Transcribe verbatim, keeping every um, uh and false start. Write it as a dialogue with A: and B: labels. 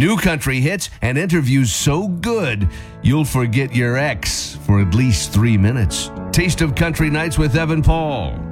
A: New country hits and interviews so good, you'll forget your ex for at least three minutes. Taste of Country Nights with Evan Paul.